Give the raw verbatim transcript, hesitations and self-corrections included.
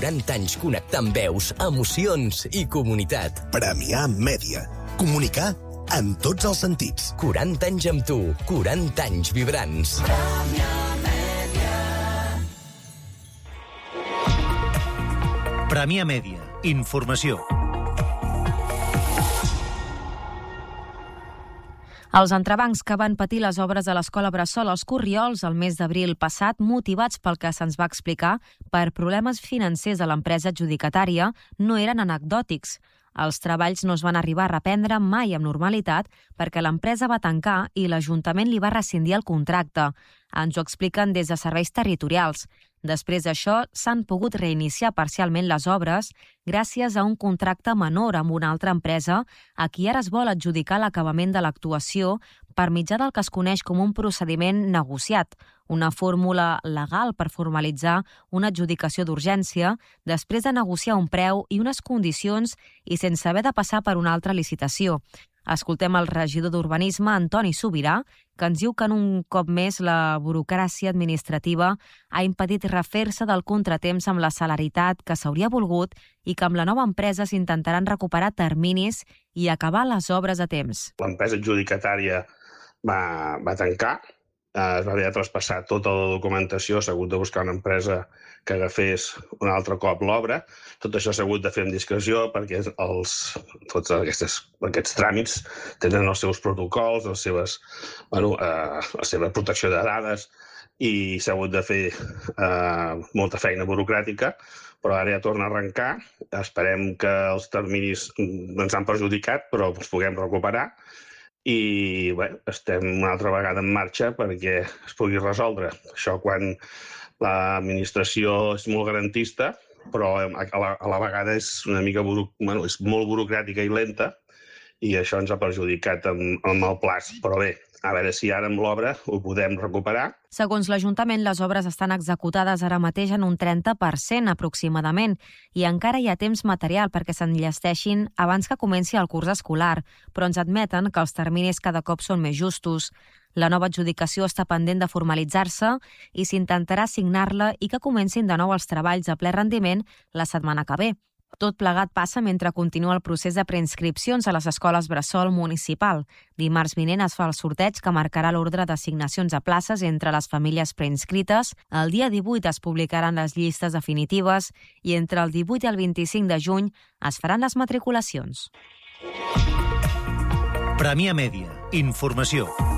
quaranta anys connectant veus, emocions i comunitat. Premià Mèdia. Comunicar en tots els sentits. quaranta anys amb tu, quaranta anys vibrants. Premià Mèdia. Informació. Els entrebancs que van patir les obres de l'Escola Bressol als Corriols el mes d'abril passat, motivats pel que se'ns va explicar per problemes financers de l'empresa adjudicatària, no eren anecdòtics. Els treballs no es van arribar a reprendre mai amb normalitat perquè l'empresa va tancar i l'Ajuntament li va rescindir el contracte. Ens ho expliquen des de serveis territorials. Després d'això, s'han pogut reiniciar parcialment les obres gràcies a un contracte menor amb una altra empresa a qui ara es vol adjudicar l'acabament de l'actuació per mitjà del que es coneix com un procediment negociat, una fórmula legal per formalitzar una adjudicació d'urgència després de negociar un preu i unes condicions i sense haver de passar per una altra licitació. Escoltem el regidor d'Urbanisme, Antoni Subirà, que ens diu que en un cop més la burocràcia administrativa ha impedit refer-se del contratemps amb la celeritat que s'hauria volgut i que amb la nova empresa s'intentaran recuperar terminis i acabar les obres a temps. L'empresa adjudicatària va, va tancar, eh, es va haver de traspassar tota la documentació, s'ha hagut de buscar una empresa que agafés un altre cop l'obra. Tot això s'ha hagut de fer amb discreció perquè els, tots aquestes, aquests tràmits tenen els seus protocols, les seves, bueno, eh, la seva protecció de dades i s'ha hagut de fer eh, molta feina burocràtica, però ara ja torna a arrencar. Esperem que els terminis ens han perjudicat, però els puguem recuperar. I bé, estem una altra vegada en marxa perquè es pugui resoldre. Això quan l'administració és molt garantista, però a la, a la vegada és una mica buro, bueno, és molt burocràtica i lenta i això ens ha perjudicat amb, amb el plaç. Però bé, a veure si ara amb l'obra ho podem recuperar. Segons l'Ajuntament, les obres estan executades ara mateix en un trenta per cent aproximadament i encara hi ha temps material perquè s'enllesteixin abans que comenci el curs escolar, però ens admeten que els terminis cada cop són més justos. La nova adjudicació està pendent de formalitzar-se i s'intentarà signar-la i que comencin de nou els treballs a ple rendiment la setmana que ve. Tot plegat passa mentre continua el procés de preinscripcions a les escoles Bressol municipal. Dimarts vinent es fa el sorteig que marcarà l'ordre d'assignacions a places entre les famílies preinscrites. El dia divuit es publicaran les llistes definitives i entre el divuit i el vint-i-cinc de juny es faran les matriculacions. Premià Mèdia. Informació.